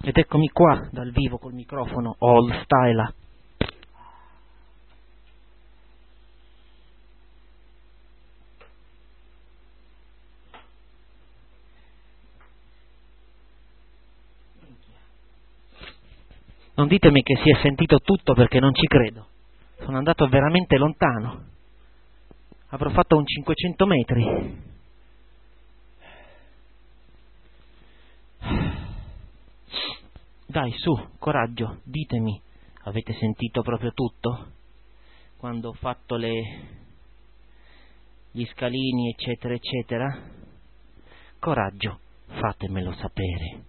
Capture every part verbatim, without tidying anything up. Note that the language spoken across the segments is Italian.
Ed eccomi qua dal vivo col microfono old style. Non ditemi che si è sentito tutto, perché non ci credo. Sono andato veramente lontano. Avrò fatto un cinquecento metri. Dai, su, coraggio, ditemi, avete sentito proprio tutto? Quando ho fatto le, gli scalini, eccetera, eccetera? Coraggio, fatemelo sapere.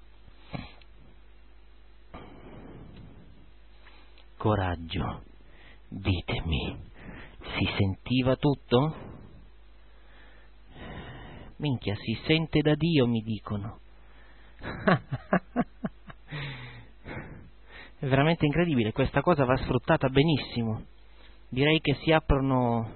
Coraggio, ditemi, si sentiva tutto? Minchia, si sente da Dio, mi dicono. È veramente incredibile, questa cosa va sfruttata benissimo. Direi che si aprono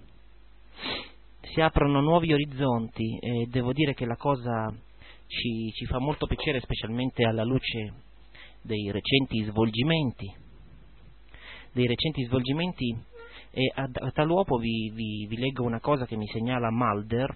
si aprono nuovi orizzonti e devo dire che la cosa ci, ci fa molto piacere, specialmente alla luce dei recenti svolgimenti dei recenti svolgimenti e a, a tal uopo vi, vi, vi leggo una cosa che mi segnala Mulder.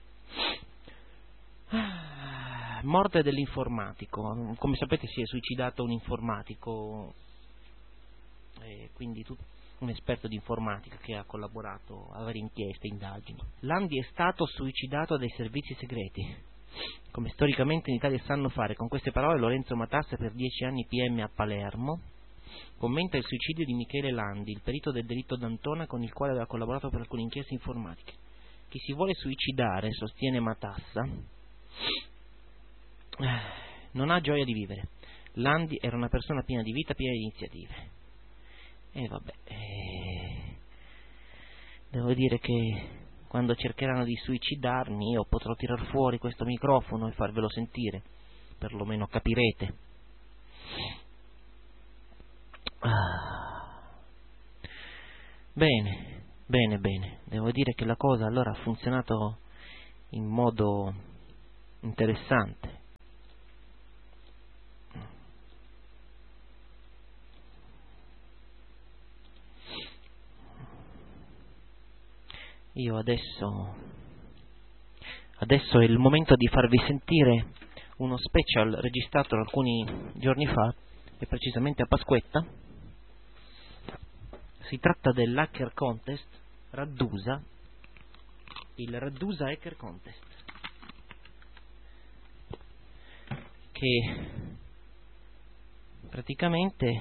Morte dell'informatico. Come sapete si è suicidato un informatico, eh, quindi tu, un esperto di informatica che ha collaborato a varie inchieste e indagini. Landi è stato suicidato dai servizi segreti, come storicamente in Italia sanno fare. Con queste parole Lorenzo Matassa, per dieci anni P M a Palermo, commenta il suicidio di Michele Landi, il perito del delitto d'Antona con il quale aveva collaborato per alcune inchieste informatiche. Chi si vuole suicidare, sostiene Matassa, non ha gioia di vivere. Landi era una persona piena di vita, piena di iniziative. E vabbè, eh, devo dire che quando cercheranno di suicidarmi io potrò tirar fuori questo microfono e farvelo sentire, perlomeno capirete. Ah. Bene, bene, bene. Devo dire che la cosa allora ha funzionato in modo interessante. Io adesso adesso è il momento di farvi sentire uno special registrato alcuni giorni fa, e precisamente a Pasquetta. Si tratta dell'Hacker Contest Raddusa, il Raddusa Hacker Contest, che praticamente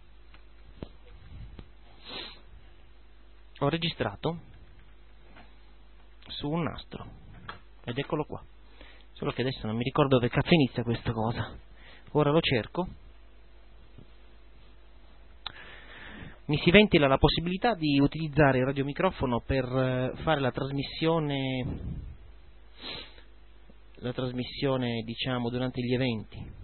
ho registrato su un nastro, ed eccolo qua, solo che adesso non mi ricordo dove cazzo inizia questa cosa. Ora lo cerco. Mi si ventila la possibilità di utilizzare il radiomicrofono per fare la trasmissione la trasmissione diciamo durante gli eventi.